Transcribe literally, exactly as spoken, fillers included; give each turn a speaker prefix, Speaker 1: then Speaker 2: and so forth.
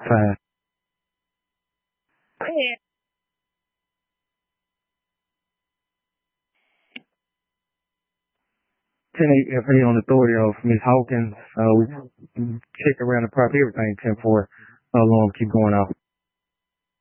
Speaker 1: Five.
Speaker 2: Go ahead.
Speaker 1: ten eight F A on authority of Miss Hawkins. Uh, we check around the property, everything ten four. How long keep going off?